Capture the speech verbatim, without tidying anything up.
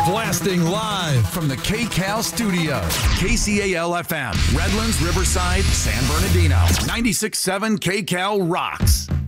Blasting live from the K C A L studio. K C A L F M, Redlands, Riverside, San Bernardino. ninety-six point seven K C A L rocks.